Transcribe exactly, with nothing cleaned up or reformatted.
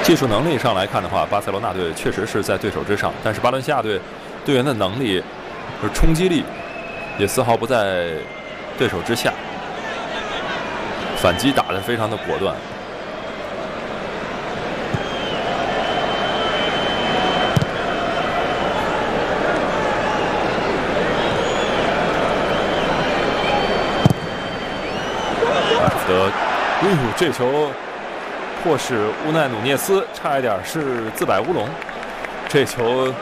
技术能力上来看的话，巴塞罗那队确实是在对手之上，但是巴伦西亚队队员的能力、就是冲击力也丝毫不在对手之下，反击打得非常的果断。拉什福德，哎呦，这球迫使乌奈努涅斯差一点是自摆乌龙，这球。